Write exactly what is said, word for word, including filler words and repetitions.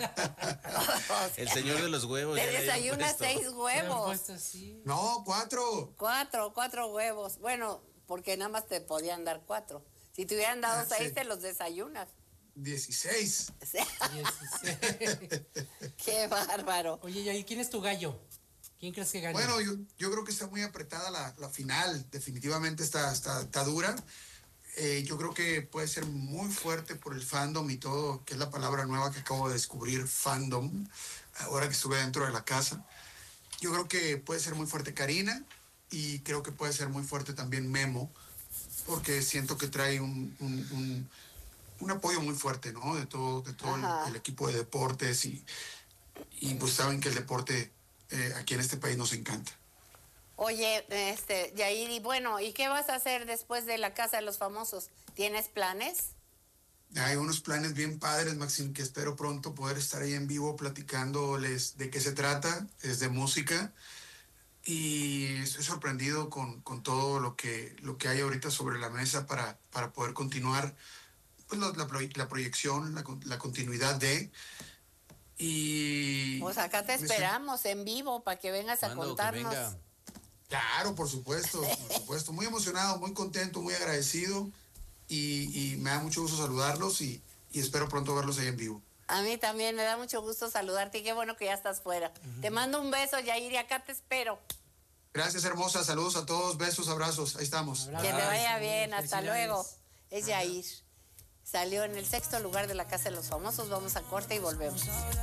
El señor de los huevos. Te ya le habían desayunas puesto. seis huevos. Puesto así. No, cuatro. Cuatro, cuatro huevos. Bueno, porque nada más te podían dar cuatro. Si te hubieran dado Ah, seis, sí. te los desayunas. Dieciséis. O sea, dieciséis. qué bárbaro. Oye, ¿y quién es tu gallo? ¿Quién crees que gana? Bueno, yo, yo creo que está muy apretada la, la final. Definitivamente está, está, está dura. Eh, yo creo que puede ser muy fuerte por el fandom y todo, que es la palabra nueva que acabo de descubrir, fandom, ahora que estuve dentro de la casa. Yo creo que puede ser muy fuerte Karina y creo que puede ser muy fuerte también Memo, porque siento que trae un, un, un, un apoyo muy fuerte, ¿no? De todo, de todo el, el equipo de deportes y, y pues saben que el deporte eh, aquí en este país nos encanta. Oye, este, Yair, y bueno, ¿y qué vas a hacer después de la Casa de los Famosos? ¿Tienes planes? Hay unos planes bien padres, Maxim, que espero pronto poder estar ahí en vivo platicándoles de qué se trata, es de música, y estoy sorprendido con, con todo lo que, lo que hay ahorita sobre la mesa para, para poder continuar pues, la, la, la proyección, la, la continuidad de... Y pues acá te esperamos en vivo para que vengas a contarnos. Que venga. Claro, por supuesto, por supuesto. Muy emocionado, muy contento, muy agradecido y, y me da mucho gusto saludarlos y, y espero pronto verlos ahí en vivo. A mí también me da mucho gusto saludarte y qué bueno que ya estás fuera. Uh-huh. Te mando un beso, Yair, y acá te espero. Gracias, hermosa. Saludos a todos, besos, abrazos. Ahí estamos. Que te vaya bien, hasta luego. Es Yair. Salió en el sexto lugar de la Casa de los Famosos. Vamos a corte y volvemos.